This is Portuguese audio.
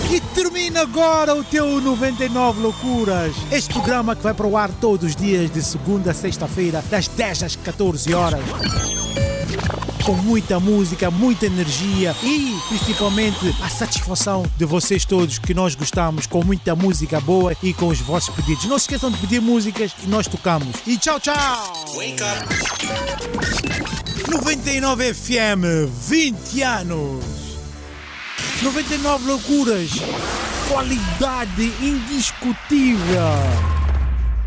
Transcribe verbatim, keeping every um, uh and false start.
E termina agora o teu noventa e nove Loucuras. Este programa que vai para o ar todos os dias de segunda a sexta-feira, das dez às catorze horas. Com muita música, muita energia e principalmente a satisfação de vocês todos, que nós gostamos, com muita música boa e com os vossos pedidos. Não se esqueçam de pedir músicas e nós tocamos. E tchau, tchau! Wake up. noventa e nove F M, vinte anos. noventa e nove Loucuras, qualidade indiscutível.